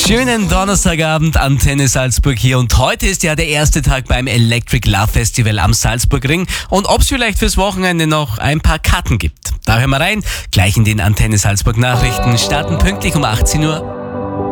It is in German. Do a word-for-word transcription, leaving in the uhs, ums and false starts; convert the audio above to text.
Schönen Donnerstagabend, Antenne Salzburg hier, und heute ist ja der erste Tag beim Electric Love Festival am Salzburgring, und ob es vielleicht fürs Wochenende noch ein paar Karten gibt. Da hören wir rein, gleich in den Antenne Salzburg Nachrichten, starten pünktlich um achtzehn Uhr.